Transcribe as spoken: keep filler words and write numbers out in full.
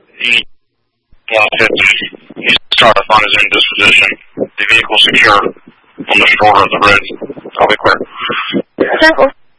E one fifty. He's trying to find his own disposition. The vehicle secure on the shoulder of the bridge. I'll be clear. Circle